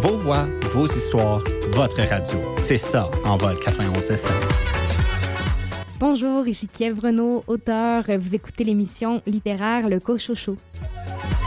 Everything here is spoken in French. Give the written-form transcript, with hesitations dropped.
Vos voix, vos histoires, votre radio. C'est ça, Envol 91 FM. Bonjour, ici Kiev Renaud, auteur. Vous écoutez l'émission littéraire Le Cochocho.